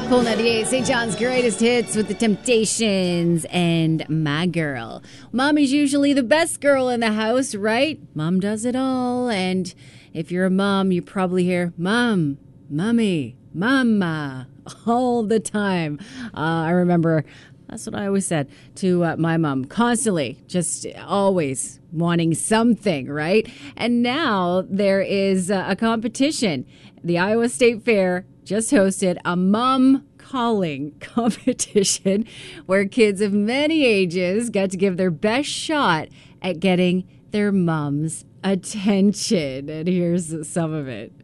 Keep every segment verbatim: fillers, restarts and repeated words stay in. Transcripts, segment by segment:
Cool ninety-eight, Saint John's greatest hits with the Temptations and My Girl. Mom is usually the best girl in the house, right? Mom does it all. And if you're a mom, you probably hear, Mom, Mommy, Mama, all the time. Uh, I remember that's what I always said to uh, my mom, constantly, just always wanting something, right? And now there is uh, a competition. The Iowa State Fair just hosted a mom calling competition where kids of many ages got to give their best shot at getting their mom's attention. And here's some of it.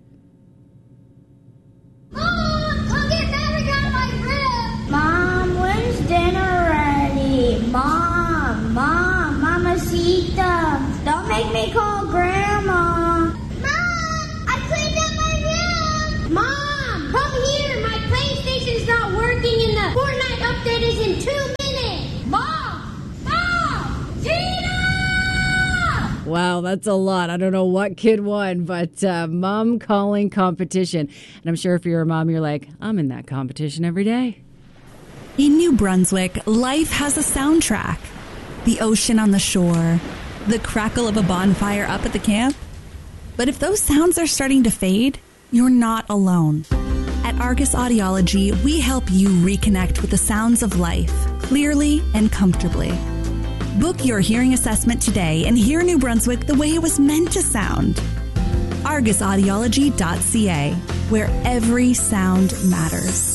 Mom, come get Maverick out of my crib! Mom, when's dinner ready? Mom, Mom, Mamacita, don't make me call Grandma. Mom, I cleaned up my room! Mom, come here, my PlayStation's not working and the Fortnite update is in two minutes! Mom! Mom! Gina! Wow, that's a lot. I don't know what kid won, but uh, mom calling competition. And I'm sure if you're a mom, you're like, I'm in that competition every day. In New Brunswick, life has a soundtrack. The ocean on the shore, the crackle of a bonfire up at the camp. But if those sounds are starting to fade, you're not alone. At Argus Audiology, we help you reconnect with the sounds of life, clearly and comfortably. Book your hearing assessment today and hear New Brunswick the way it was meant to sound. argus audiology dot c a, where every sound matters.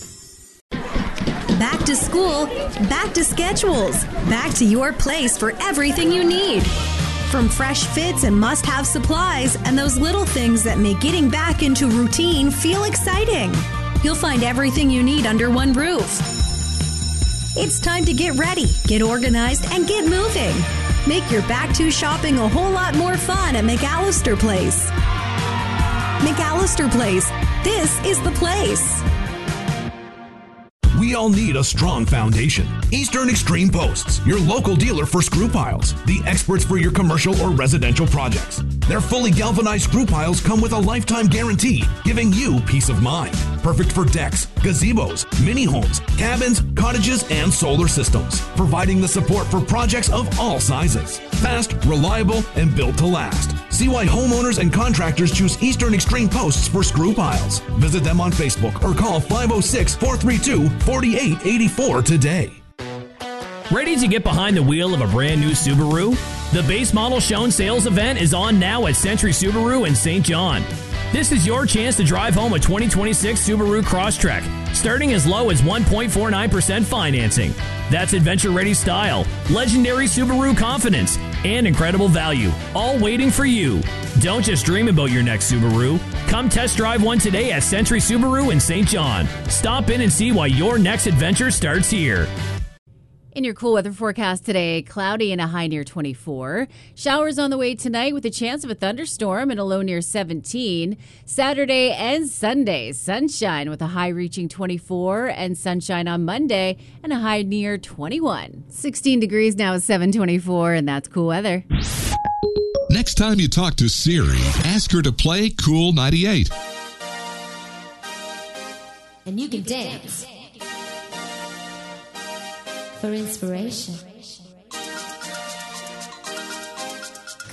Back to school, back to schedules, back to your place for everything you need. From fresh fits and must-have supplies and those little things that make getting back into routine feel exciting. You'll find everything you need under one roof. It's time to get ready, get organized, and get moving. Make your back-to shopping a whole lot more fun at McAllister Place. McAllister Place, this is the place. We all need a strong foundation. Eastern Extreme Posts, your local dealer for screw piles, the experts for your commercial or residential projects. Their fully galvanized screw piles come with a lifetime guarantee, giving you peace of mind. Perfect for decks, gazebos, mini homes, cabins, cottages, and solar systems, providing the support for projects of all sizes. Fast, reliable, and built to last. See why homeowners and contractors choose Eastern Extreme Posts for screw piles. Visit them on Facebook or call five oh six, four three two, four eight eight four today. Ready to get behind the wheel of a brand new Subaru? The base model shown sales event is on now at Century Subaru in Saint John. This is your chance to drive home a twenty twenty-six Subaru Crosstrek, starting as low as one point four nine percent financing. That's adventure-ready style, legendary Subaru confidence, and incredible value, all waiting for you. Don't just dream about your next Subaru. Come test drive one today at Century Subaru in Saint John. Stop in and see why your next adventure starts here. In your cool weather forecast today, cloudy and a high near twenty-four. Showers on the way tonight with a chance of a thunderstorm and a low near seventeen. Saturday and Sunday, sunshine with a high reaching twenty-four, and sunshine on Monday and a high near twenty-one. sixteen degrees now at seven twenty-four, and that's cool weather. Next time you talk to Siri, ask her to play Cool ninety-eight. And you can dance for inspiration.